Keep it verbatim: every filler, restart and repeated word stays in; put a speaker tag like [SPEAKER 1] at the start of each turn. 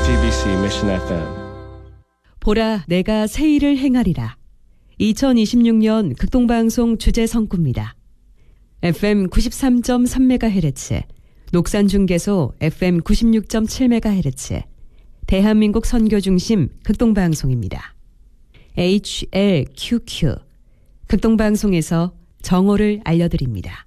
[SPEAKER 1] 지티비씨 Mission 에프엠.
[SPEAKER 2] 보라 내가 새 일을 행하리라. 이천이십육 년 극동방송 주제 성구입니다. 에프엠 구십삼 점 삼 메가헤르츠, 녹산중계소 에프엠 구십육 점 칠 메가헤르츠, 대한민국 선교중심 극동방송입니다. 에이치엘큐큐, 극동방송에서 정오를 알려드립니다.